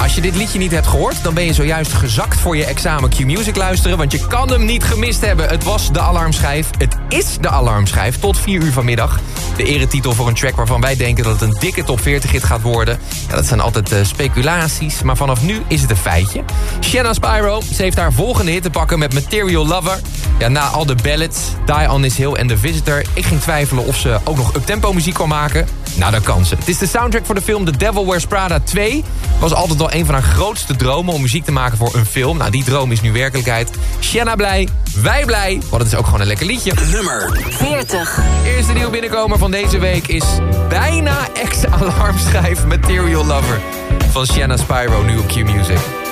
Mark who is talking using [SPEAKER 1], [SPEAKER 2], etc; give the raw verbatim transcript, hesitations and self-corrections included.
[SPEAKER 1] Als je dit liedje niet hebt gehoord, dan ben je zojuist gezakt voor je examen Q-Music luisteren. Want je kan hem niet gemist hebben. Het was de alarmschijf. Het is de alarmschijf tot vier uur vanmiddag. De eretitel voor een track waarvan wij denken dat het een dikke top veertig hit gaat worden. Ja, dat zijn altijd uh, speculaties, maar vanaf nu is het een feitje. Shanna Spyro, ze heeft haar volgende hit te pakken met Material Lover. Ja, na al de ballads, Die on This Hill en The Visitor. Ik ging twijfelen of ze ook nog uptempo muziek kan maken. Nou, dat kan ze. Het is de soundtrack voor de film The Devil Wears Prada twee. Was altijd al een van haar grootste dromen om muziek te maken voor een film. Nou, die droom is nu werkelijkheid. Shanna blij, wij blij, want het is ook gewoon een lekker liedje.
[SPEAKER 2] Nummer veertig.
[SPEAKER 1] Eerste nieuw binnenkomer van deze week is bijna ex-alarmschijf Material Lover van Shanna Spyro, nu op Q-Music.